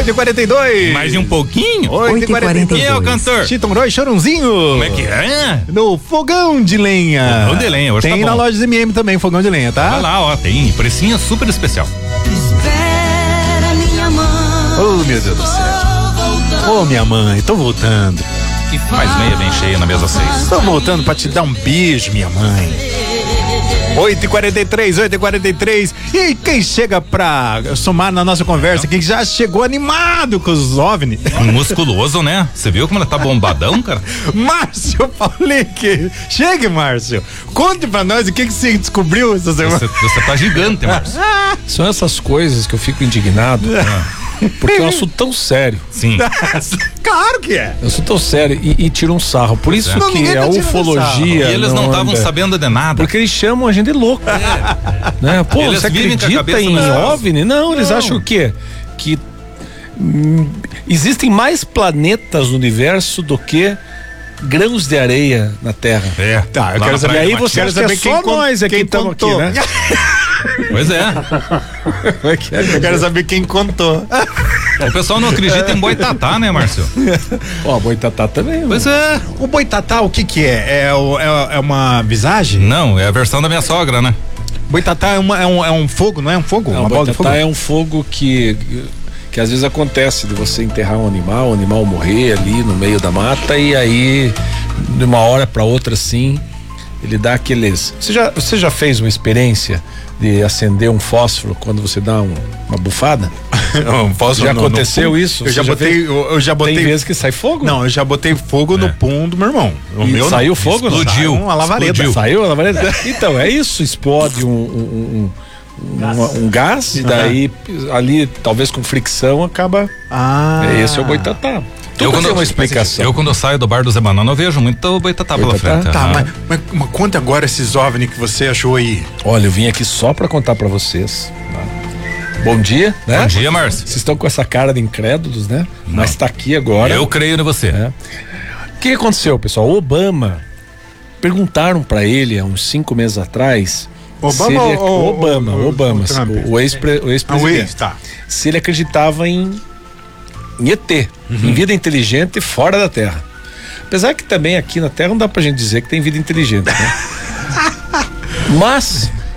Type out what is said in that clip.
8h42. Mais um pouquinho? 8h42. Quem é o cantor? Chitão Chorãozinho. Como é que é? No Fogão de Lenha. Fogão de Lenha, hoje tem tá na bom. loja MM também, Fogão de Lenha, tá? Olha lá, ó, tem precinho super especial. Espera minha mãe. Oh, meu Deus do céu. Ô, minha mãe, tô voltando. Mais meia bem cheia na mesa 6. Tô voltando pra te dar um beijo, minha mãe. 8h43. E quem chega pra somar na nossa conversa aqui, que já chegou animado com os OVNI. Musculoso, né? Você viu como ele tá bombadão, cara? Márcio Paulique. Chegue, Márcio. Conte pra nós o que você descobriu essa semana. Você tá gigante, Márcio. São essas coisas que eu fico indignado, porque é um assunto tão sério. Sim. Claro que é. Eu sou tão sério e tiro um sarro. Por isso Não, que ninguém tá a tirando ufologia. E eles não estavam anda. sabendo de nada. Porque eles chamam a gente de louco. Né? Pô, Eles você vivem com a acredita cabeça em nas costas. OVNI? Não, eles acham o quê? Que existem mais planetas no universo do que grãos de areia na Terra. É. Tá, eu Lá quero na saber. praia aí de você Matias. acha que é só nós aqui quem estamos aqui, contou. né? Pois é. Eu quero saber quem contou. O pessoal não acredita em boitatá, né, Márcio? Ó, boitatá também. Pois é. O boitatá, o que que é? É uma visagem? Não, é a versão da minha sogra, né? Boitatá é um fogo, não é um fogo? Não, uma bola de fogo? boitatá é um fogo que às vezes acontece de você enterrar um animal, o animal morrer ali no meio da mata e aí de uma hora para outra assim ele dá aqueles. Você já fez uma experiência de acender um fósforo quando você dá uma bufada? Já aconteceu isso? Eu já Você botei. Eu já botei. Tem vezes que sai fogo? Não, eu já botei fogo no pum do meu irmão. O E meu saiu não. fogo? Não? Explodiu. Saiu uma lavareda. Explodiu. Saiu a lavareda? Então, é isso, explode um gás e daí ali, talvez com fricção, acaba. Esse é o boitatá. Tudo tem uma explicação. Eu, quando eu saio do bar do Zé Banana, eu vejo muito boitatá pela Boitatá? frente. Tá, mas conta agora esses OVNI que você achou aí. Olha, eu vim aqui só pra contar pra vocês. Tá? Bom dia, né? Bom dia, Márcio. Vocês estão com essa cara de incrédulos, né? Mas tá aqui agora. Eu creio em você. O que aconteceu, pessoal? O Obama, perguntaram pra ele há uns 5 meses atrás. Obama, o ex-presidente. Tá. Se ele acreditava em ET, em vida inteligente fora da Terra. Apesar que também aqui na Terra não dá pra gente dizer que tem vida inteligente, né? Mas